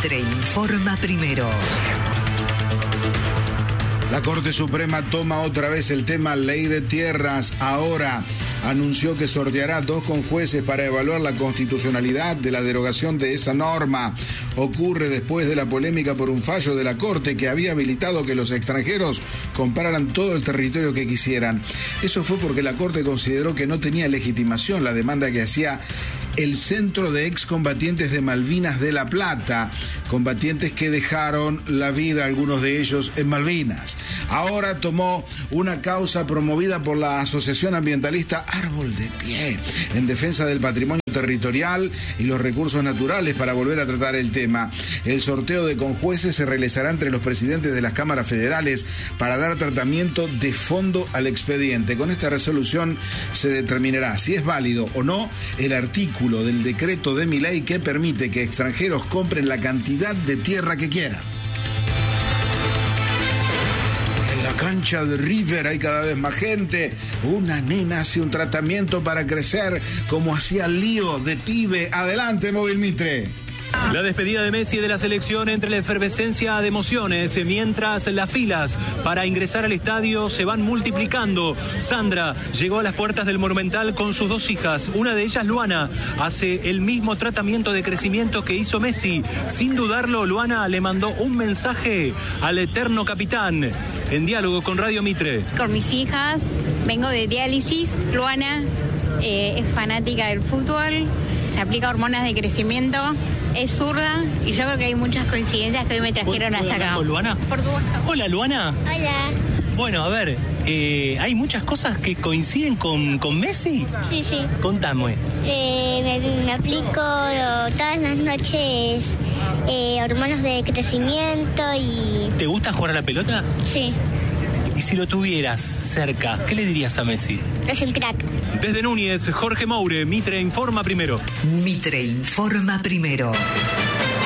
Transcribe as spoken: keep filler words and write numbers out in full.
Mitre informa primero. La Corte Suprema toma otra vez el tema ley de tierras. Ahora anunció que sorteará dos conjueces para evaluar la constitucionalidad de la derogación de esa norma. Ocurre después de la polémica por un fallo de la Corte que había habilitado que los extranjeros compraran todo el territorio que quisieran. Eso fue porque la Corte consideró que no tenía legitimación la demanda que hacía el Centro de Excombatientes de Malvinas de La Plata, combatientes que dejaron la vida, algunos de ellos, en Malvinas. Ahora tomó una causa promovida por la Asociación Ambientalista Árbol de Pie, en defensa del patrimonio territorial y los recursos naturales, para volver a tratar el tema. El sorteo de conjueces se realizará entre los presidentes de las cámaras federales para dar tratamiento de fondo al expediente. Con esta resolución se determinará si es válido o no el artículo del decreto de Milei que permite que extranjeros compren la cantidad de tierra que quieran. En la cancha de River hay cada vez más gente. Una nena hace un tratamiento para crecer como hacía Lío de pibe. Adelante, Móvil Mitre. La despedida de Messi de la selección entre la efervescencia de emociones, mientras las filas para ingresar al estadio se van multiplicando. Sandra llegó a las puertas del Monumental con sus dos hijas. Una de ellas, Luana, hace el mismo tratamiento de crecimiento que hizo Messi. Sin dudarlo, Luana le mandó un mensaje al eterno capitán. En diálogo con Radio Mitre. Con mis hijas, vengo de diálisis. Luana eh, es fanática del fútbol, se aplica hormonas de crecimiento, es zurda y yo creo que hay muchas coincidencias que hoy me trajeron hasta acá. ¿Con Luana? Por tu WhatsApp. Hola, Luana. Hola. Bueno, a ver, eh, ¿hay muchas cosas que coinciden con, con Messi? Sí, sí. Contame. Eh, me, me aplico todas las noches eh, hormonas de crecimiento y... ¿Te gusta jugar a la pelota? Sí. Y si lo tuvieras cerca, ¿qué le dirías a Messi? Es el crack. Desde Núñez, Jorge Moure, Mitre informa primero. Mitre informa primero.